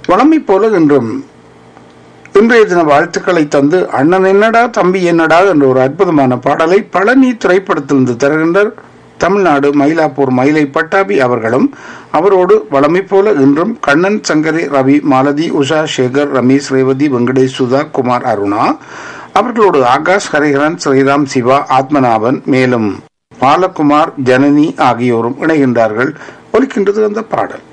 வளமை போல இன்றும் இன்றைய தின வாழ்த்துக்களை தந்து அண்ணன் என்னடா தம்பி என்னடா என்ற ஒரு அற்புதமான பாடலை பழனி திரைப்படத்திலிருந்து தருகின்றார் தமிழ்நாடு மயிலாப்பூர் மயிலை பட்டாபி அவர்களும். அவரோடு வளமை போல இன்றும் கண்ணன், சங்கரி, ரவி, மாலதி, உஷா, சேகர், ரமேஷ், ரேவதி, வெங்கடேஷ், சுதா, குமார், அருணா அவர்களோடு ஆகாஷ், ஹரிஹரன், ஸ்ரீராம், சிவா, ஆத்மநாபன், மேலும் பாலகுமார், ஜனனி ஆகியோரும் இணைகின்றார்கள். ஒலிக்கின்றது அந்த பாடல்.